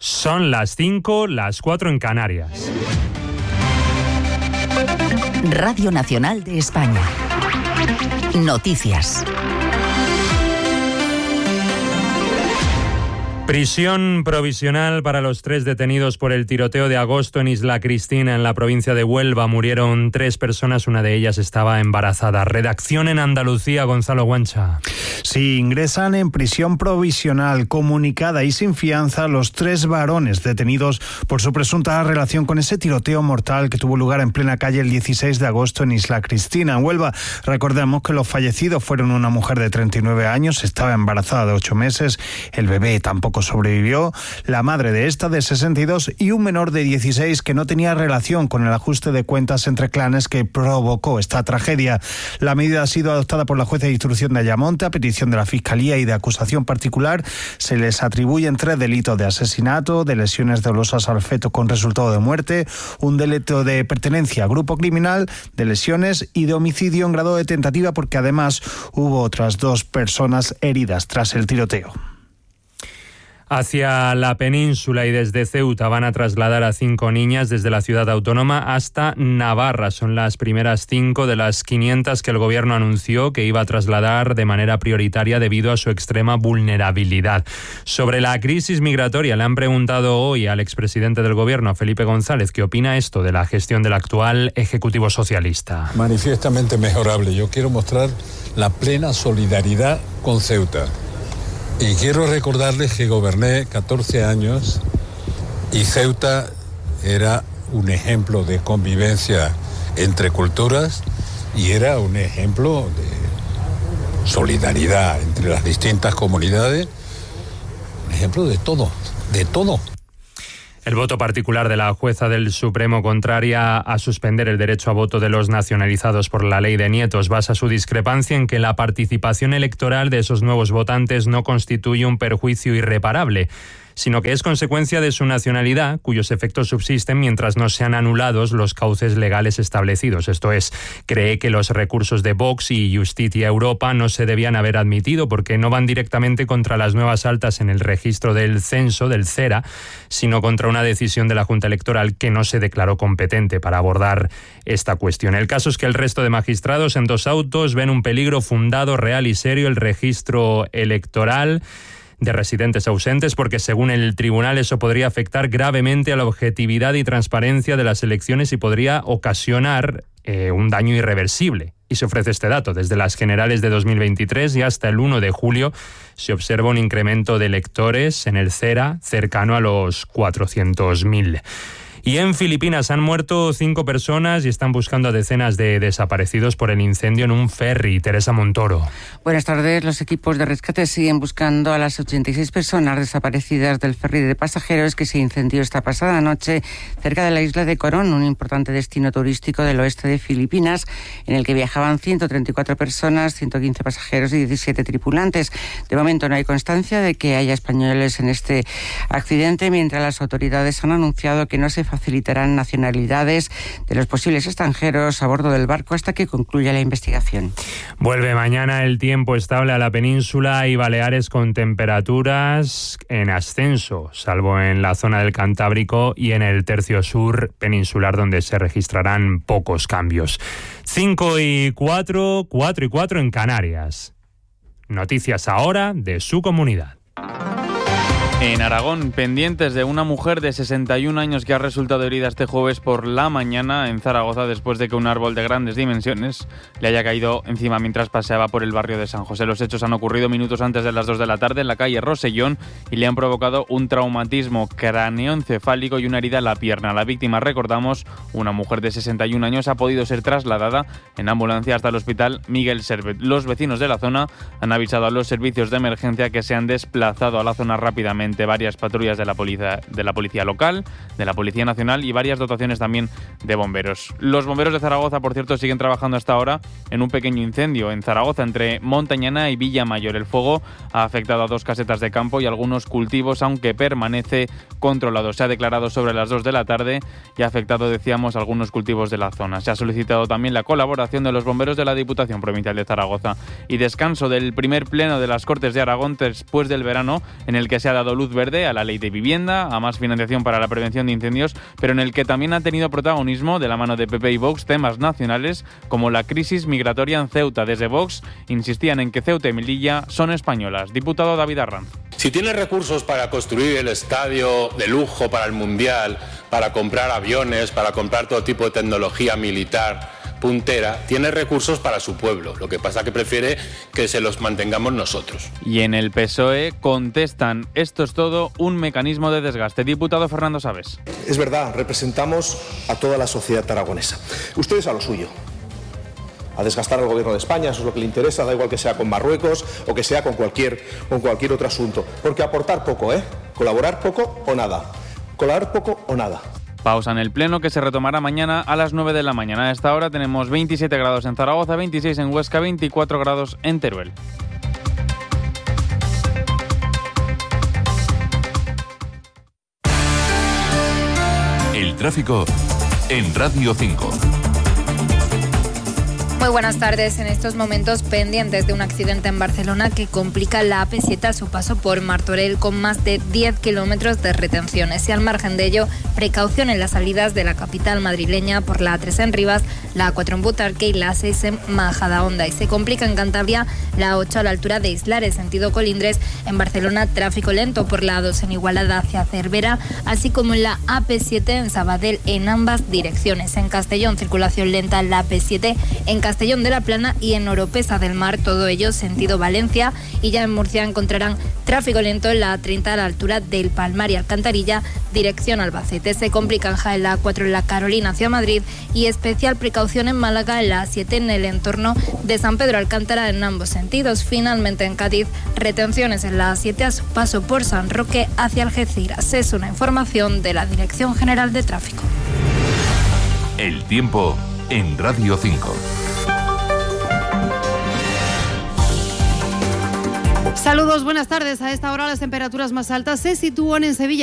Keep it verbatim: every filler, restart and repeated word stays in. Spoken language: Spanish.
Son las cinco, las cuatro en Canarias. Radio Nacional de España. Noticias. Prisión provisional para los tres detenidos por el tiroteo de agosto en Isla Cristina, en la provincia de Huelva. Murieron tres personas, una de ellas estaba embarazada. Redacción en Andalucía, Gonzalo Guancha. Sí, ingresan en prisión provisional, comunicada y sin fianza los tres varones detenidos por su presunta relación con ese tiroteo mortal que tuvo lugar en plena calle el dieciséis de agosto en Isla Cristina, en Huelva. Recordemos que los fallecidos fueron una mujer de treinta y nueve años, estaba embarazada de ocho meses, el bebé tampoco sobrevivió, la madre de esta de sesenta y dos y un menor de dieciséis que no tenía relación con el ajuste de cuentas entre clanes que provocó esta tragedia. La medida ha sido adoptada por la jueza de instrucción de Ayamonte a petición de la Fiscalía y de acusación particular. Se les atribuyen tres delitos de asesinato, de lesiones dolosas al feto con resultado de muerte, un delito de pertenencia a grupo criminal, de lesiones y de homicidio en grado de tentativa, porque además hubo otras dos personas heridas tras el tiroteo. Hacia la península y desde Ceuta van a trasladar a cinco niñas desde la ciudad autónoma hasta Navarra. Son las primeras cinco de las quinientas que el gobierno anunció que iba a trasladar de manera prioritaria debido a su extrema vulnerabilidad. Sobre la crisis migratoria le han preguntado hoy al expresidente del gobierno, a Felipe González, qué opina esto de la gestión del actual Ejecutivo Socialista. Manifiestamente mejorable. Yo quiero mostrar la plena solidaridad con Ceuta. Y quiero recordarles que goberné catorce años y Ceuta era un ejemplo de convivencia entre culturas y era un ejemplo de solidaridad entre las distintas comunidades, un ejemplo de todo, de todo. El voto particular de la jueza del Supremo contraria a suspender el derecho a voto de los nacionalizados por la ley de nietos basa su discrepancia en que la participación electoral de esos nuevos votantes no constituye un perjuicio irreparable, sino que es consecuencia de su nacionalidad, cuyos efectos subsisten mientras no sean anulados los cauces legales establecidos. Esto es, cree que los recursos de Vox y Justitia Europa no se debían haber admitido porque no van directamente contra las nuevas altas en el registro del censo, del CERA, sino contra una decisión de la Junta Electoral que no se declaró competente para abordar esta cuestión. El caso es que el resto de magistrados en dos autos ven un peligro fundado, real y serio el registro electoral de residentes ausentes, porque según el tribunal eso podría afectar gravemente a la objetividad y transparencia de las elecciones y podría ocasionar eh, un daño irreversible. Y se ofrece este dato: desde las generales de dos mil veintitrés y hasta el uno de julio se observa un incremento de electores en el CERA cercano a los cuatrocientos mil. Y en Filipinas han muerto cinco personas y están buscando a decenas de desaparecidos por el incendio en un ferry. Teresa Montoro. Buenas tardes. Los equipos de rescate siguen buscando a las ochenta y seis personas desaparecidas del ferry de pasajeros que se incendió esta pasada noche cerca de la isla de Corón, un importante destino turístico del oeste de Filipinas, en el que viajaban ciento treinta y cuatro personas, ciento quince pasajeros y diecisiete tripulantes. De momento no hay constancia de que haya españoles en este accidente, mientras las autoridades han anunciado que no se facilitarán nacionalidades de los posibles extranjeros a bordo del barco hasta que concluya la investigación. Vuelve mañana el tiempo estable a la península y Baleares con temperaturas en ascenso, salvo en la zona del Cantábrico y en el tercio sur peninsular, donde se registrarán pocos cambios. cinco y cuatro, cuatro y cuatro en Canarias. Noticias ahora de su comunidad. En Aragón, pendientes de una mujer de sesenta y un años que ha resultado herida este jueves por la mañana en Zaragoza después de que un árbol de grandes dimensiones le haya caído encima mientras paseaba por el barrio de San José. Los hechos han ocurrido minutos antes de las dos de la tarde en la calle Rosellón y le han provocado un traumatismo craneoencefálico y una herida en la pierna. La víctima, recordamos, una mujer de sesenta y un años, ha podido ser trasladada en ambulancia hasta el hospital Miguel Servet. Los vecinos de la zona han avisado a los servicios de emergencia que se han desplazado a la zona rápidamente. Varias patrullas de la policía, de la policía local, de la Policía Nacional y varias dotaciones también de bomberos. Los bomberos de Zaragoza, por cierto, siguen trabajando hasta ahora en un pequeño incendio en Zaragoza entre Montañana y Villamayor. El fuego ha afectado a dos casetas de campo y algunos cultivos, aunque permanece controlado. Se ha declarado sobre las dos de la tarde y ha afectado, decíamos, algunos cultivos de la zona. Se ha solicitado también la colaboración de los bomberos de la Diputación Provincial de Zaragoza. Y descanso del primer pleno de las Cortes de Aragón después del verano, en el que se ha dado dado luz verde a la ley de vivienda, a más financiación para la prevención de incendios, pero en el que también ha tenido protagonismo, de la mano de P P y Vox, temas nacionales como la crisis migratoria en Ceuta. Desde Vox insistían en que Ceuta y Melilla son españolas. Diputado David Arranz. Si tienes recursos para construir el estadio de lujo para el Mundial, para comprar aviones, para comprar todo tipo de tecnología militar puntera, tiene recursos para su pueblo. Lo que pasa es que prefiere que se los mantengamos nosotros. Y en el P S O E contestan: esto es todo un mecanismo de desgaste. Diputado Fernando Sabes. Es verdad, representamos a toda la sociedad aragonesa. Ustedes a lo suyo. A desgastar al gobierno de España, eso es lo que le interesa, da igual que sea con Marruecos o que sea con cualquier, con cualquier otro asunto. Porque aportar poco, ¿eh? Colaborar poco o nada. Colaborar poco o nada. Pausa en el Pleno, que se retomará mañana a las nueve de la mañana. A esta hora tenemos veintisiete grados en Zaragoza, veintiséis en Huesca, veinticuatro grados en Teruel. El tráfico en Radio cinco. Muy buenas tardes. En estos momentos pendientes de un accidente en Barcelona que complica la A P siete a su paso por Martorell, con más de diez kilómetros de retenciones. Y al margen de ello, precaución en las salidas de la capital madrileña por la A tres en Rivas, la A cuatro en Butarque y la A seis en Majadahonda. Y se complica en Cantabria la A ocho a la altura de Islares, sentido Colindres. En Barcelona, tráfico lento por la A dos en Igualada hacia Cervera, así como en la A P siete en Sabadell en ambas direcciones. En Castellón, circulación lenta en la A P siete en Castellón de la Plana y en Oropesa del Mar, todo ello sentido Valencia. Y ya en Murcia encontrarán tráfico lento en la A treinta a la altura del Palmar y Alcantarilla, dirección Albacete. Se complica en Jaén la A cuatro en la Carolina hacia Madrid y especial precaución en Málaga en la A siete en el entorno de San Pedro Alcántara en ambos sentidos. Finalmente en Cádiz, retenciones en la A siete a su paso por San Roque hacia Algeciras. Es una información de la Dirección General de Tráfico. El tiempo en Radio cinco. Saludos, buenas tardes. A esta hora las temperaturas más altas se sitúan en Sevilla